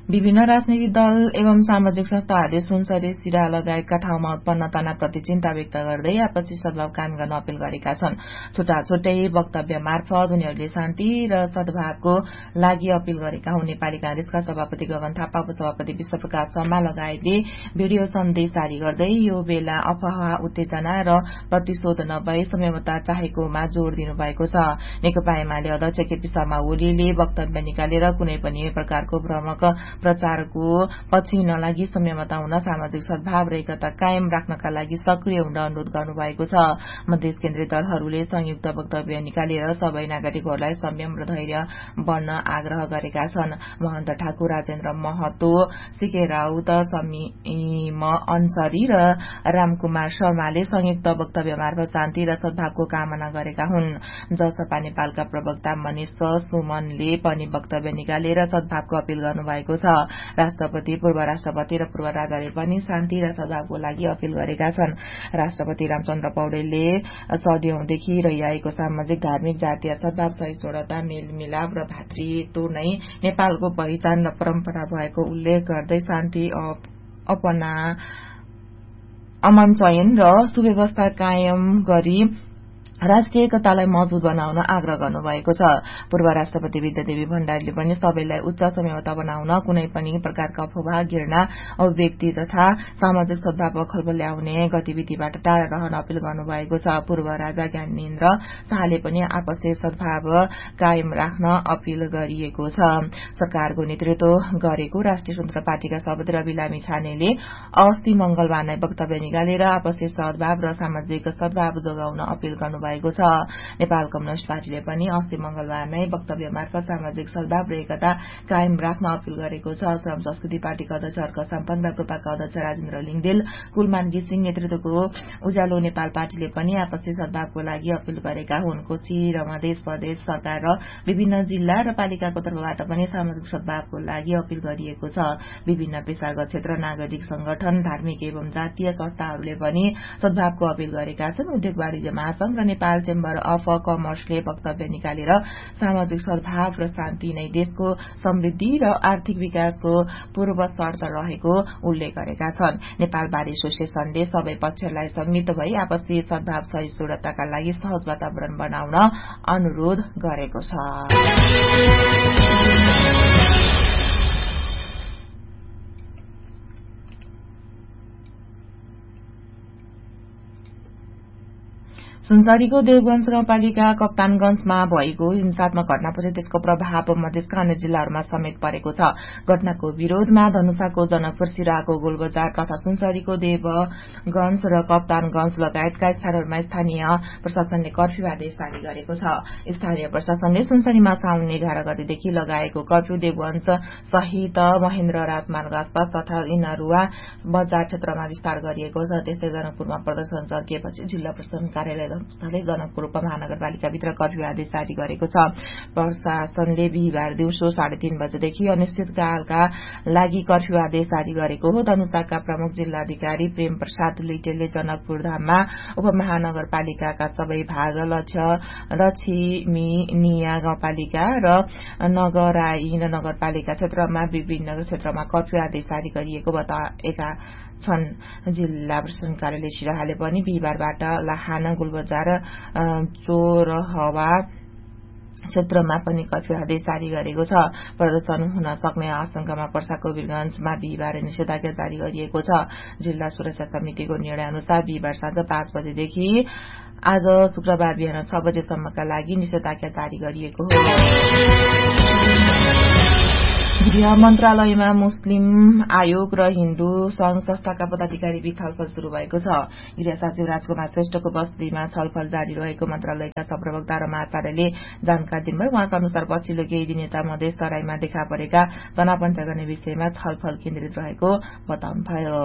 विभिन्न राजनीतिक दल एवं सामाजिक संस्थाहरूले सुनसरी सिरा लगायतका ठाउँमा उत्पन्न तनावप्रति चिन्ता व्यक्त गर्दै आपसी सद्भाव कायम गर्न अपील गरेका छन्। छुट्टा छुट्टै वक्तव्य मार्फत उनीहरूले शान्ति र सद्भावको लागि अपील गरेका हुन्। नेपाली कांग्रेसका सभापति गगन थापा, उपसभापति विश्वप्रकाश शर्मा लगायतले भिडियो सन्देश जारी गर्दै यो बेला अफवाह, उत्तेजना र प्रतिशोध नभई संयमता चाहेकोमा जोड़ दिनुभएको छ। नेकपा एमाले अध्यक्ष केपी शर्मा ओलीले वक्तव्य निकालेर कुनै पनि प्रकारको भ्रमक प्रचारको पछि नलागी संयमता हुन, सामाजिक सद्भाव र एकता कायम राख्नका लागि सक्रिय हुन अनुरोध गर्नुभएको छ। मधेस केन्द्रीय दलहरूले संयुक्त वक्तव्य निकालेर सबै नागरिकहरूलाई संयम र धैर्य बढ्न आग्रह गरेका छन्। महन्त ठाकुर, राजेन्द्र महतो, सीके राउत, समीम अन्सरी र रामकुमार शर्माले संयुक्त वक्तव्य मार्फत शान्ति र सद्भावको कामना गरेका हुन्। जसपा नेपालका प्रवक्ता मनिष सुमनले पनि वक्तव्य निकालेर सद्भावको अपील गर्नुभएको छ। राष्ट्रपति, पूर्व राष्ट्रपति र पूर्व राजाले पनि शान्ति र सद्भावको लागि अपील गरेका छन्। राष्ट्रपति रामचन्द्र पौडेलले सदियौंदेखि रहिआएको सामाजिक, धार्मिक, जातीय सद्भाव, सहिष्णुता, मेलमिलाप र भातृत्व नै नेपालको पहिचान र परम्परा भएको उल्लेख गर्दै शान्ति, अमन चयन र सुव्यवस्था कायम गरी राष्ट्रिय एकतालाई मजबुत बनाउन आग्रह गर्नुभएको छ। पूर्व राष्ट्रपति विद्यादेवी भण्डारीले पनि सबैलाई उच्च संयमता बनाउन, कुनै पनि प्रकारका अफवाह, घृणा, अभिव्यक्ति तथा सामाजिक सद्भाव खलबल ल्याउने गतिविधिबाट टाढा रहन अपील गर्नुभएको छ। पूर्व राजा ज्ञानेन्द्र शाहले पनि आपसी सद्भाव कायम राख्न अपील गरिएको छ। सरकारको नेतृत्व गरेको राष्ट्रिय स्वतन्त्र पार्टीका सभापति रवि लामी छानेले अस्ति मंगलबार नै वक्तव्य निकालेर आपसी सद्भाव र सामाजिक सद्भाव जोगाउन अपील गर्नुभएको छ। नेपाल कम्युनिष्ट पार्टीले पनि अस्ति मंगलबार नै वक्तव्य मार्फत सामाजिक सद्भाव र एकता कायम राख्न अपील गरेको छ। श्रम संस्कृति पार्टीका अध्यक्ष अर्क साम्पाङ, राप्रपाका अध्यक्ष राजेन्द्र लिङदेल, कुलमान घिसिङ नेतृत्वको उज्यालो नेपाल पार्टीले पनि आपसी सद्भावको लागि अपील गरेका हुन्। कोशी र मधेस प्रदेश सरकार र विभिन्न जिल्ला र पालिकाको तर्फबाट पनि सामाजिक सद्भावको लागि अपील गरिएको छ। विभिन्न पेशागत क्षेत्र, नागरिक संगठन, धार्मिक एवं जातीय संस्थाहरूले पनि सद्भावको अपील गरेका छन्। उद्योग वाणिज्य महासंघ र नेपाल चेम्बर अफ कमर्सले वक्तव्य निकालेर सामाजिक सद्भाव र शान्ति नै देशको समृद्धि र आर्थिक विकासको पूर्व शर्त रहेको उल्लेख गरेका छन्। नेपाल बार एसोसिएशनले सबै पक्षहरूलाई संयुक्त भई आपसी सद्भाव, सहिष्णुताका लागि सहज वातावरण बनाउन अनुरोध गरेको छ। सुनसरीको देवगंज गाउँपालिका कप्तानगंजमा भएको हिंसात्मक घटनापछि त्यसको प्रभाव मधेसका अन्य जिल्लाहरूमा समेत परेको छ। घटनाको विरोधमा धनुषाको जनकपुर, सिराहाको गोलबजार तथा सुनसरीको देवगंज र कप्तानगंज लगायतका स्थानहरूमा स्थानीय प्रशासनले कर्फ्यू आदेश जारी गरेको छ। स्थानीय प्रशासनले सुनसरीमा साउन 11 गतेदेखि लगाएको कर्फ्यू देवगंज सहित महेन्द्र राजमार्ग आसपास तथा इनरुवा बजार क्षेत्रमा विस्तार गरिएको छ। त्यस्तै जनकपुरमा प्रदर्शन चर्किएपछि जिल्ला प्रशासन कार्यालय स्थले जनकपुर उपमहानगरपालिकाभित्र कर्फ्यू आदेश जारी गरेको छ। प्रशासनले बिहिबार दिउँसो 3:30 बजेदेखि अनिश्चितकालका लागि कर्फ्यू आदेश जारी गरेको हो। धनुषाका प्रमुख जिल्लाधिकारी प्रेम प्रसाद लिटेलले जनकपुर धाममा उपमहानगरपालिकाका सबै भाग, लक्ष्मीनिया गाउँपालिका र नगराई नगरपालिका क्षेत्रमा विभिन्न क्षेत्रमा कर्फ्यू आदेश जारी गरिएको बताएका छन्। जिल्ला प्रशासन कार्यालय सिराहाले पनि बिहिबारबाट लाहान, गुलबजार, चोरहवा क्षेत्रमा पनि कर्फ्यू आदेश जारी गरेको छ। प्रदर्शन हुन सक्ने आशंकामा पर्साको वीरगंजमा बिहिबार निषेधाज्ञा जारी गरिएको छ। जिल्ला सुरक्षा समितिको निर्णय अनुसार बिहिबार साँझ 5 बजेदेखि आज शुक्रबार बिहान 6 बजेसम्मका लागि निषेधाज्ञा जारी गरिएको हो। गृह मन्त्रालयमा मुस्लिम आयोग र हिन्दू संघ संस्थाका पदाधिकारी बीच छलफल शुरू भएको छ। गृह सचिव राजकुमार श्रेष्ठको उपस्थितिमा छलफल जारी रहेको मन्त्रालयका सहप्रवक्ता र आचार्यले जानकारी दिनुभयो। उहाँका अनुसार पछिल्लो केही दिन यता मधेस तराईमा देखा परेका तनाव पन्था गर्ने विषयमा छलफल केन्द्रित रहेको बताउनुभयो।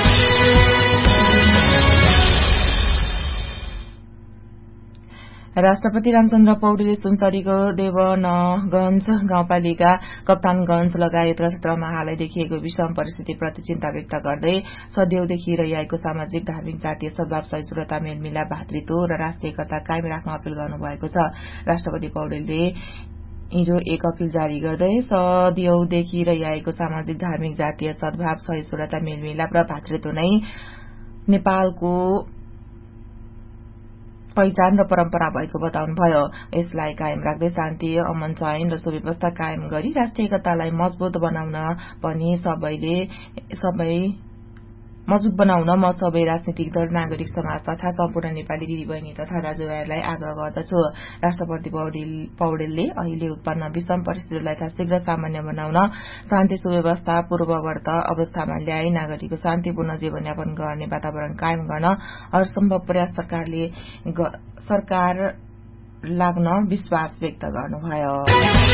राष्ट्रपति रामचन्द्र पौडेलले सुनसरीको देवनगंज गाउँपालिका, कप्तानगंज लगायतका क्षेत्रमा हालै देखिएको विषम परिस्थितिप्रति चिन्ता व्यक्त गर्दै सदैवदेखि रहिआएको सामाजिक, धार्मिक, जातीय सद्भाव, सहिष्णुता, मेलमिलाप, भातृत्व र राष्ट्रिय एकता कायम राख्न अपील गर्नुभएको छ। राष्ट्रपति पौडेलले हिजो एक अपिल जारी गर्दै सदियौदेखि रहिआएको सामाजिक धार्मिक जातीय सद्भाव सहिष्णुता मेलमिलाप र भातृत्व नै नेपालको पहिचान र परम्परा भएको बताउनुभयो। यसलाई कायम राख्दै शान्ति अमन चयन र सुव्यवस्था कायम गरी राष्ट्रिय एकतालाई मजबुत बनाउन सबै राजनीतिक दल नागरिक समाज तथा सम्पूर्ण नेपाली दिदीबहिनी तथा दाजुभाइहरूलाई आग्रह गर्दछु। राष्ट्रपति पौडेलले अहिले उत्पन्न विषम परिस्थितिलाई शीघ्र सामान्य बनाउन शान्ति सुव्यवस्था पूर्ववत अवस्थामा ल्याई नागरिकको शान्तिपूर्ण जीवनयापन गर्ने वातावरण कायम गर्न हरसम्भव प्रयास सरकार लाग्न विश्वास व्यक्त गर्नुभयो।